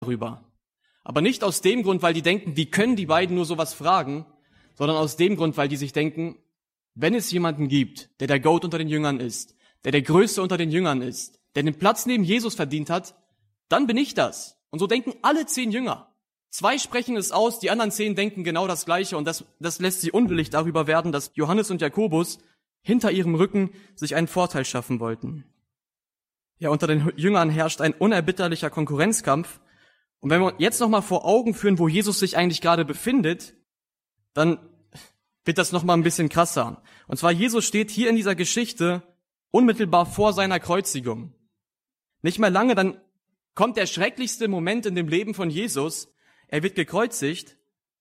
darüber. Aber nicht aus dem Grund, weil die denken, wie können die beiden nur sowas fragen, sondern aus dem Grund, weil die sich denken, wenn es jemanden gibt, der der Goat unter den Jüngern ist, der der Größte unter den Jüngern ist, der den Platz neben Jesus verdient hat, dann bin ich das. Und so denken alle 10 Jünger. 2 sprechen es aus, die anderen 10 denken genau das Gleiche. Und das lässt sie unwillig darüber werden, dass Johannes und Jakobus hinter ihrem Rücken sich einen Vorteil schaffen wollten. Ja, unter den Jüngern herrscht ein unerbitterlicher Konkurrenzkampf. Und wenn wir jetzt nochmal vor Augen führen, wo Jesus sich eigentlich gerade befindet, dann wird das nochmal ein bisschen krasser. Und zwar, Jesus steht hier in dieser Geschichte unmittelbar vor seiner Kreuzigung. Nicht mehr lange, dann kommt der schrecklichste Moment in dem Leben von Jesus. Er wird gekreuzigt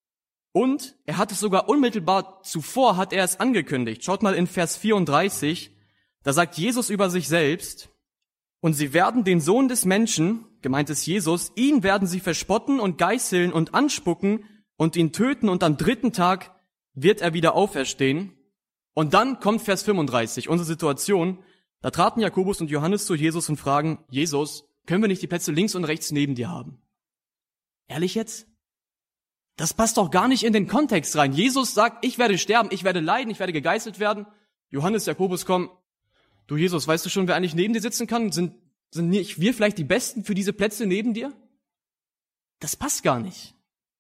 und er hat es sogar unmittelbar zuvor, hat er es angekündigt. Schaut mal in Vers 34, da sagt Jesus über sich selbst, und sie werden den Sohn des Menschen, gemeint ist Jesus, ihn werden sie verspotten und geißeln und anspucken und ihn töten und am 3. Tag wird er wieder auferstehen. Und dann kommt Vers 35, unsere Situation. Da traten Jakobus und Johannes zu Jesus und fragen, Jesus, können wir nicht die Plätze links und rechts neben dir haben? Ehrlich jetzt? Das passt doch gar nicht in den Kontext rein. Jesus sagt, ich werde sterben, ich werde leiden, ich werde gegeißelt werden. Johannes, Jakobus kommen, du Jesus, weißt du schon, wer eigentlich neben dir sitzen kann? Sind nicht wir vielleicht die Besten für diese Plätze neben dir? Das passt gar nicht.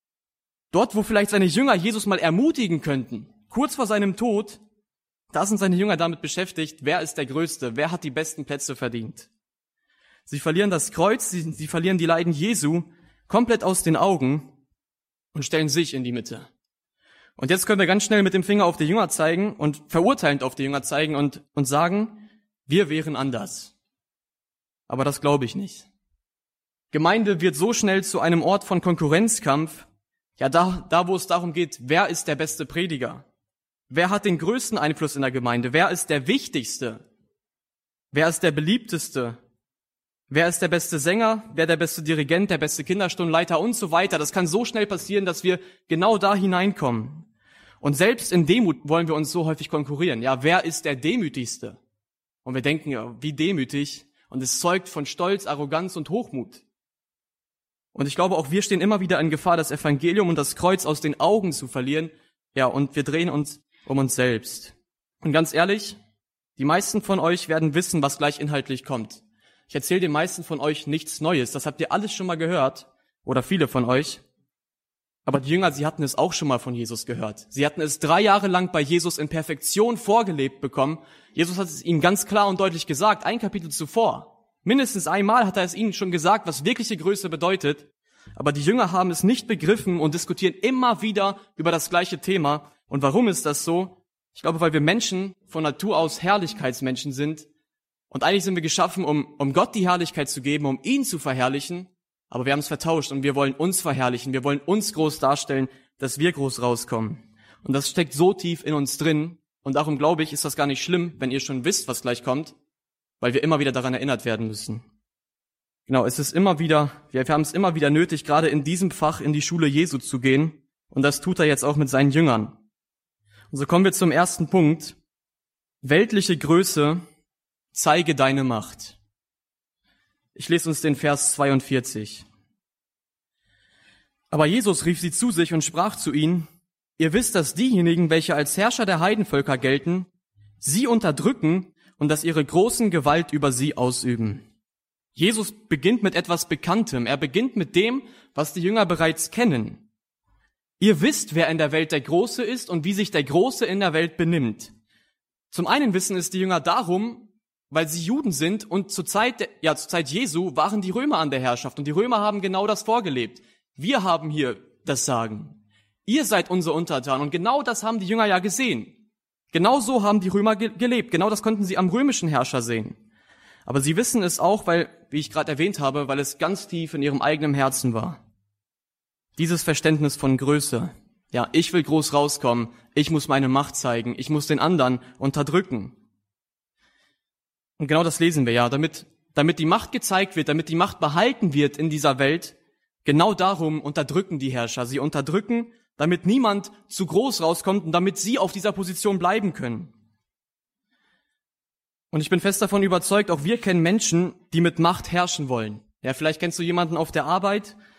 Dort, wo vielleicht seine Jünger Jesus mal ermutigen könnten, kurz vor seinem Tod, da sind seine Jünger damit beschäftigt, wer ist der Größte, wer hat die besten Plätze verdient. Sie verlieren das Kreuz, sie verlieren die Leiden Jesu komplett aus den Augen und stellen sich in die Mitte. Und jetzt können wir ganz schnell mit dem Finger auf die Jünger zeigen und verurteilend auf die Jünger zeigen und sagen, wir wären anders. Aber das glaube ich nicht. Gemeinde wird so schnell zu einem Ort von Konkurrenzkampf, ja da wo es darum geht, wer ist der beste Prediger? Wer hat den größten Einfluss in der Gemeinde? Wer ist der Wichtigste? Wer ist der beliebteste? Wer ist der beste Sänger? Wer der beste Dirigent, der beste Kinderstundenleiter und so weiter? Das kann so schnell passieren, dass wir genau da hineinkommen. Und selbst in Demut wollen wir uns so häufig konkurrieren. Ja, wer ist der Demütigste? Und wir denken, ja, wie demütig. Und es zeugt von Stolz, Arroganz und Hochmut. Und ich glaube, auch wir stehen immer wieder in Gefahr, das Evangelium und das Kreuz aus den Augen zu verlieren. Ja, und wir drehen uns um uns selbst. Und ganz ehrlich, die meisten von euch werden wissen, was gleich inhaltlich kommt. Ich erzähle den meisten von euch nichts Neues. Das habt ihr alles schon mal gehört. Oder viele von euch. Aber die Jünger, sie hatten es auch schon mal von Jesus gehört. Sie hatten es 3 Jahre lang bei Jesus in Perfektion vorgelebt bekommen. Jesus hat es ihnen ganz klar und deutlich gesagt, ein Kapitel zuvor. Mindestens einmal hat er es ihnen schon gesagt, was wirkliche Größe bedeutet. Aber die Jünger haben es nicht begriffen und diskutieren immer wieder über das gleiche Thema. Und warum ist das so? Ich glaube, weil wir Menschen von Natur aus Herrlichkeitsmenschen sind. Und eigentlich sind wir geschaffen, um Gott die Herrlichkeit zu geben, um ihn zu verherrlichen. Aber wir haben es vertauscht und wir wollen uns verherrlichen. Wir wollen uns groß darstellen, dass wir groß rauskommen. Und das steckt so tief in uns drin. Und darum glaube ich, ist das gar nicht schlimm, wenn ihr schon wisst, was gleich kommt, weil wir immer wieder daran erinnert werden müssen. Genau, wir haben es immer wieder nötig, gerade in diesem Fach in die Schule Jesu zu gehen. Und das tut er jetzt auch mit seinen Jüngern. Und so kommen wir zum ersten Punkt. Weltliche Größe, zeige deine Macht. Ich lese uns den Vers 42. Aber Jesus rief sie zu sich und sprach zu ihnen, ihr wisst, dass diejenigen, welche als Herrscher der Heidenvölker gelten, sie unterdrücken und dass ihre großen Gewalt über sie ausüben. Jesus beginnt mit etwas Bekanntem. Er beginnt mit dem, was die Jünger bereits kennen. Ihr wisst, wer in der Welt der Große ist und wie sich der Große in der Welt benimmt. Zum einen wissen es die Jünger darum, weil sie Juden sind und zur Zeit Jesu waren die Römer an der Herrschaft und die Römer haben genau das vorgelebt. Wir haben hier das Sagen. Ihr seid unsere Untertanen und genau das haben die Jünger ja gesehen. Genau so haben die Römer gelebt. Genau das konnten sie am römischen Herrscher sehen. Aber sie wissen es auch, weil, wie ich gerade erwähnt habe, weil es ganz tief in ihrem eigenen Herzen war. Dieses Verständnis von Größe. Ja, ich will groß rauskommen. Ich muss meine Macht zeigen. Ich muss den anderen unterdrücken. Und genau das lesen wir ja, damit die Macht gezeigt wird, damit die Macht behalten wird in dieser Welt, genau darum unterdrücken die Herrscher. Sie unterdrücken, damit niemand zu groß rauskommt und damit sie auf dieser Position bleiben können. Und ich bin fest davon überzeugt, auch wir kennen Menschen, die mit Macht herrschen wollen. Ja, vielleicht kennst du jemanden auf der Arbeit,